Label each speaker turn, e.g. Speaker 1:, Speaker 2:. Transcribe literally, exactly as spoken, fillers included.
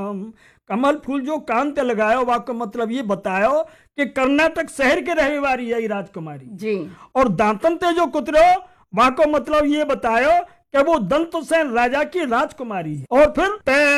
Speaker 1: हम कमल फूल जो कान ते लगायो, वाको मतलब ये बतायो कि कर्नाटक शहर के रहने वाली है राजकुमारी
Speaker 2: जी।
Speaker 1: और दांतन ते जो कुतरो वाको मतलब ये बतायो कि वो दंत सेन राजा की राजकुमारी है। और फिर